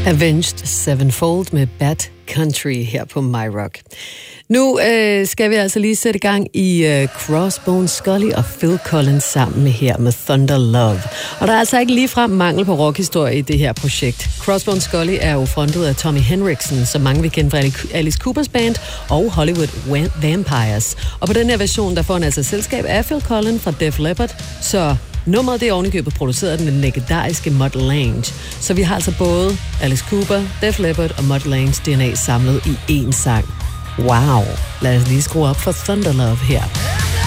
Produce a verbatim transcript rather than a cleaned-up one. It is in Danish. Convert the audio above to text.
Avenged Sevenfold med Bad Country her på My Rock. Nu øh, skal vi altså lige sætte gang i øh, Crossbones Scully og Phil Collins sammen med her med Thunder Love. Og der er altså ikke ligefrem mangel på rockhistorie i det her projekt. Crossbones Scully er jo frontet af Tommy Henriksen, som mange vil kende fra Alice Coopers band og Hollywood Vampires. Og på den her version, der får han altså selskab af Phil Collins fra Def Leppard, så nummeret det er ovenikøbet produceret af den legendariske Mutt Lange. Så vi har altså både Alice Cooper, Def Leppard og Mutt Langes D N A samlet i én sang. Wow! Lad os lige skrue op for Thunder Love her.